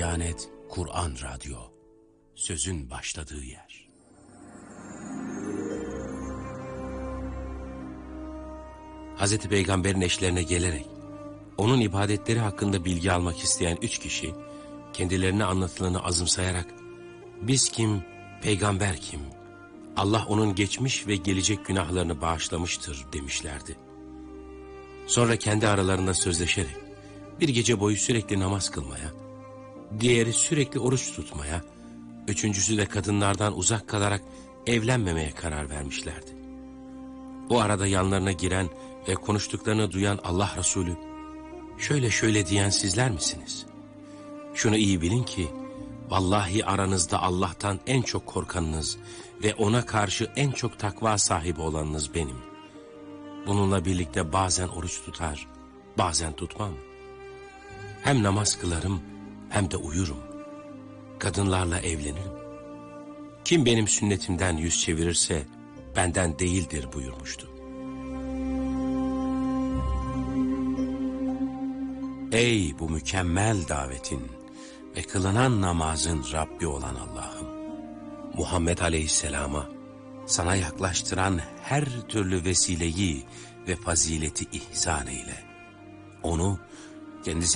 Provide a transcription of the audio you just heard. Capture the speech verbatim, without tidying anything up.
Diyanet Kur'an Radyo, sözün başladığı yer. Hazreti Peygamber'in eşlerine gelerek, onun ibadetleri hakkında bilgi almak isteyen üç kişi, kendilerine anlatılanı azımsayarak, biz kim, peygamber kim, Allah onun geçmiş ve gelecek günahlarını bağışlamıştır demişlerdi. Sonra kendi aralarında sözleşerek, bir gece boyu sürekli namaz kılmaya, diğeri sürekli oruç tutmaya, üçüncüsü de kadınlardan uzak kalarak evlenmemeye karar vermişlerdi. O arada yanlarına giren ve konuştuklarını duyan Allah Resulü, şöyle şöyle diyen sizler misiniz? Şunu iyi bilin ki, vallahi aranızda Allah'tan en çok korkanınız ve ona karşı en çok takva sahibi olanınız benim. Bununla birlikte bazen oruç tutar, bazen tutmam. Hem namaz kılarım, hem de uyurum. Kadınlarla evlenirim. Kim benim sünnetimden yüz çevirirse, benden değildir buyurmuştu. Ey bu mükemmel davetin ve kılınan namazın Rabbi olan Allah'ım! Muhammed Aleyhisselam'a sana yaklaştıran her türlü vesileyi ve fazileti ihsan eyle. Onu kendisi